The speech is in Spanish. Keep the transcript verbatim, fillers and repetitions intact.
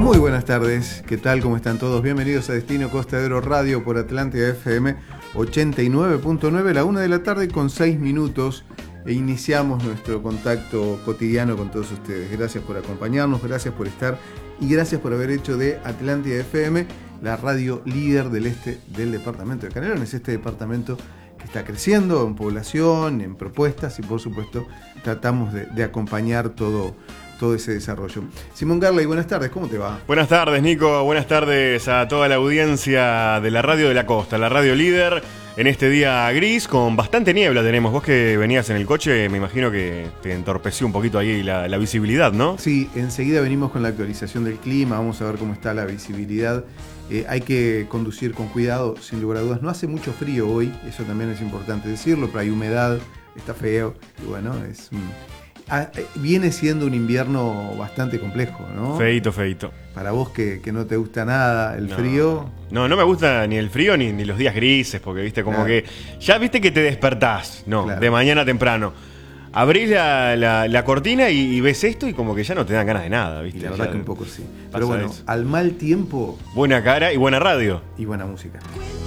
Muy buenas tardes, ¿qué tal? ¿Cómo están todos? Bienvenidos a Destino Costa de Oro Radio por Atlántida F M ochenta y nueve punto nueve, la una de la tarde con seis minutos, e iniciamos nuestro contacto cotidiano con todos ustedes. Gracias por acompañarnos, gracias por estar y gracias por haber hecho de Atlántida F M la radio líder del este del departamento de Canelones, este departamento que está creciendo en población, en propuestas y por supuesto tratamos de, de acompañar todo todo ese desarrollo. Simón Garley, buenas tardes, ¿cómo te va? Buenas tardes, Nico, buenas tardes a toda la audiencia de la Radio de la Costa, la radio líder en este día gris, con bastante niebla tenemos. Vos que venías en el coche, me imagino que te entorpeció un poquito ahí la, la visibilidad, ¿no? Sí, enseguida venimos con la actualización del clima, vamos a ver cómo está la visibilidad. Eh, hay que conducir con cuidado, sin lugar a dudas. No hace mucho frío hoy, eso también es importante decirlo, pero hay humedad, está feo, y bueno, es un... Ah, viene siendo un invierno bastante complejo, ¿no? Feito, feito. Para vos que, que no te gusta nada el no, frío. No, no me gusta ni el frío ni, ni los días grises, porque viste, como claro. que ya viste que te despertás, no, claro. de mañana temprano. Abrís la, la, la cortina y, y ves esto y como que ya no te dan ganas de nada, ¿viste? Y la verdad ya que un poco sí. Pero bueno, eso. Al mal tiempo... Buena cara y buena radio. Y buena música.